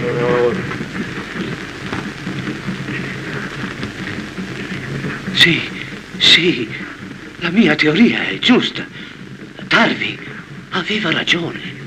Sì, la mia teoria è giusta. Darwin aveva ragione.